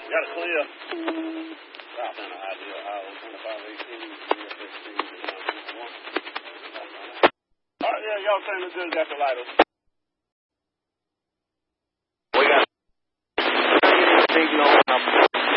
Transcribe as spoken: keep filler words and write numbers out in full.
Got a clear. South Center idea, Iowa twenty-five eighteen, fifteen, all right, yeah, y'all saying the good got the light up.